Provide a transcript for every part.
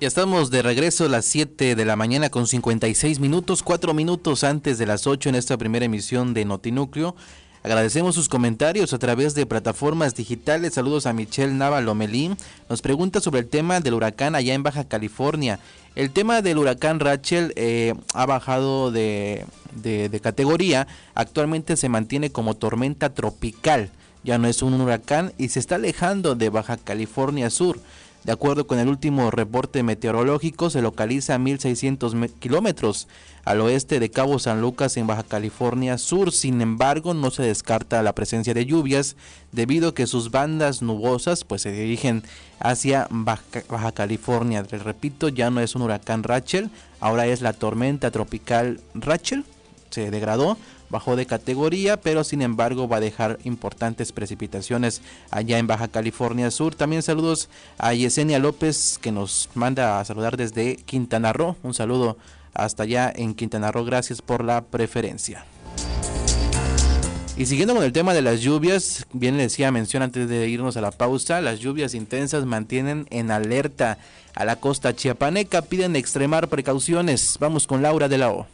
Ya estamos de regreso a las 7 de la mañana con 56 minutos, 4 minutos antes de las 8 en esta primera emisión de Notinúcleo. Agradecemos sus comentarios a través de plataformas digitales. Saludos a Michelle Nava Lomelín. Nos pregunta sobre el tema del huracán allá en Baja California. El tema del huracán Rachel ha bajado de categoría. Actualmente se mantiene como tormenta tropical. Ya no es un huracán y se está alejando de Baja California Sur. De acuerdo con el último reporte meteorológico, se localiza a 1,600 kilómetros al oeste de Cabo San Lucas en Baja California Sur. Sin embargo, no se descarta la presencia de lluvias debido a que sus bandas nubosas pues se dirigen hacia Baja California. Les repito, ya no es un huracán Rachel, ahora es la tormenta tropical Rachel. Se degradó, bajó de categoría, pero sin embargo va a dejar importantes precipitaciones allá en Baja California Sur. También saludos a Yesenia López, que nos manda a saludar desde Quintana Roo. Un saludo hasta allá en Quintana Roo, gracias por la preferencia. Y siguiendo con el tema de las lluvias, bien le decía mención antes de irnos a la pausa, las lluvias intensas mantienen en alerta a la costa chiapaneca, piden extremar precauciones. Vamos con Laura de la O.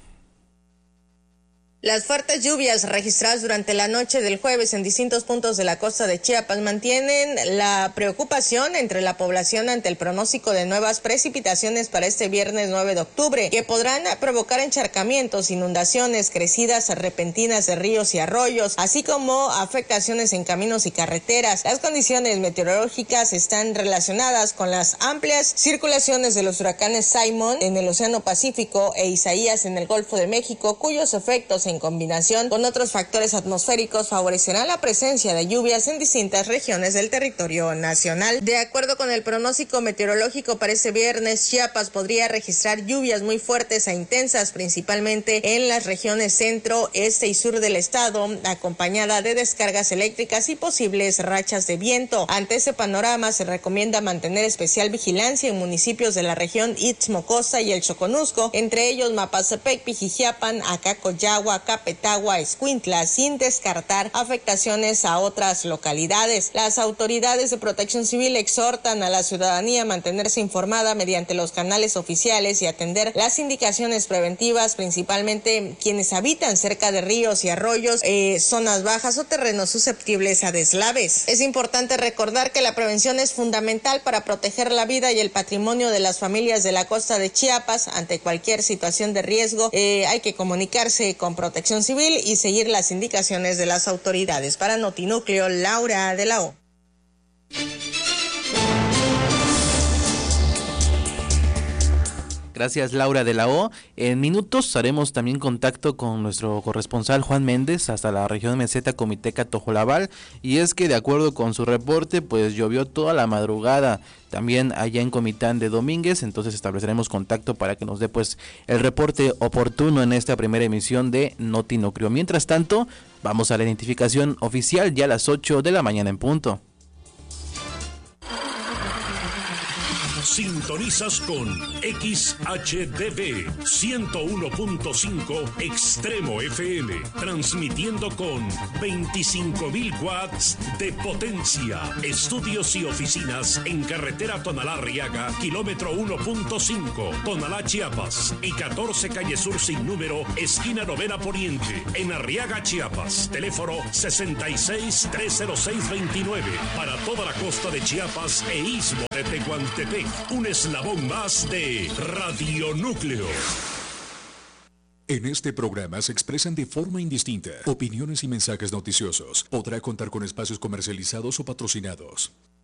Las fuertes lluvias registradas durante la noche del jueves en distintos puntos de la costa de Chiapas mantienen la preocupación entre la población ante el pronóstico de nuevas precipitaciones para este viernes 9 de octubre, que podrán provocar encharcamientos, inundaciones, crecidas repentinas de ríos y arroyos, así como afectaciones en caminos y carreteras. Las condiciones meteorológicas están relacionadas con las amplias circulaciones de los huracanes Simon en el Océano Pacífico e Isaías en el Golfo de México, cuyos efectos en combinación con otros factores atmosféricos favorecerá la presencia de lluvias en distintas regiones del territorio nacional. De acuerdo con el pronóstico meteorológico para este viernes, Chiapas podría registrar lluvias muy fuertes e intensas, principalmente en las regiones centro, este y sur del estado, acompañada de descargas eléctricas y posibles rachas de viento. Ante ese panorama, se recomienda mantener especial vigilancia en municipios de la región Istmo Costa y el Choconusco, entre ellos Mapazepec, Pijijiapan, Acacoyagua, Capetagua, Escuintla, sin descartar afectaciones a otras localidades. Las autoridades de Protección Civil exhortan a la ciudadanía a mantenerse informada mediante los canales oficiales y atender las indicaciones preventivas, principalmente quienes habitan cerca de ríos y arroyos, zonas bajas o terrenos susceptibles a deslaves. Es importante recordar que la prevención es fundamental para proteger la vida y el patrimonio de las familias de la costa de Chiapas. Ante cualquier situación de riesgo, hay que comunicarse con Protección Civil y seguir las indicaciones de las autoridades. Para Notinúcleo, Laura de la O. Gracias, Laura de la O. En minutos haremos también contacto con nuestro corresponsal Juan Méndez hasta la región meseta Comiteca Tojolabal, y es que de acuerdo con su reporte pues llovió toda la madrugada también allá en Comitán de Domínguez. Entonces estableceremos contacto para que nos dé pues el reporte oportuno en esta primera emisión de Notinúcleo. Mientras tanto, vamos a la identificación oficial ya a las 8 de la mañana en punto. Sintonizas con XHDB 101.5 Extremo FM, transmitiendo con 25.000 watts de potencia. Estudios y oficinas en carretera Tonalá-Arriaga, kilómetro 1.5, Tonalá, Chiapas, y 14 calle Sur sin número, esquina Novena Poniente, en Arriaga, Chiapas. Teléfono 66-306-29 para toda la costa de Chiapas e istmo de Tehuantepec. Un eslabón más de Radionúcleo. En este programa se expresan de forma indistinta opiniones y mensajes noticiosos. Podrá contar con espacios comercializados o patrocinados.